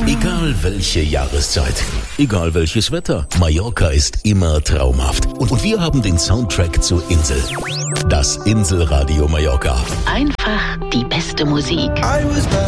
Egal welche Jahreszeit, egal welches Wetter, Mallorca ist immer traumhaft. Und wir haben den Soundtrack zur Insel. Das Inselradio Mallorca. Einfach die beste Musik.